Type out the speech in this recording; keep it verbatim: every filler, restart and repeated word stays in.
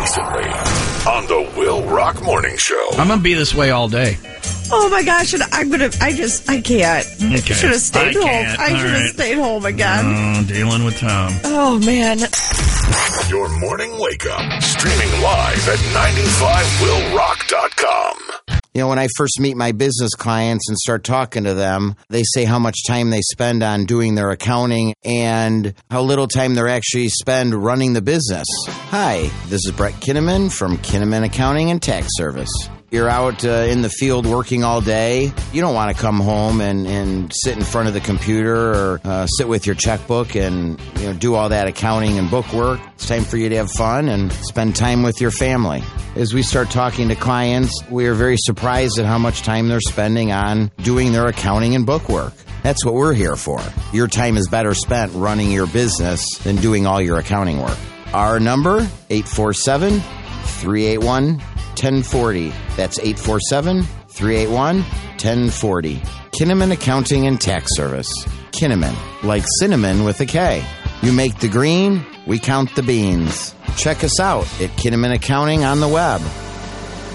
recently on the Will Rock Morning Show. I'm going to be this way all day. Oh my gosh, and I'm gonna. I just. I can't. Okay. Should have stayed I home. can't. I All should have right. stayed home again. Oh, dealing with Tom. Oh man. Your morning wake up. Streaming live at ninety-five will rock dot com. You know, when I first meet my business clients and start talking to them, they say how much time they spend on doing their accounting and how little time they actually spend running the business. Hi, this is Brett Kinnaman from Kinnaman Accounting and Tax Service. You're out uh, in the field working all day. You don't want to come home and, and sit in front of the computer or uh, sit with your checkbook and you know do all that accounting and book work. It's time for you to have fun and spend time with your family. As we start talking to clients, we are very surprised at how much time they're spending on doing their accounting and book work. That's what we're here for. Your time is better spent running your business than doing all your accounting work. Our number, eight four seven, three eight one, one oh four oh. That's eight four seven, three eight one, one oh four oh. Kinnaman Accounting and Tax Service. Kinnaman, like cinnamon with a K. You make the green, we count the beans. Check us out at Kinnaman Accounting on the web.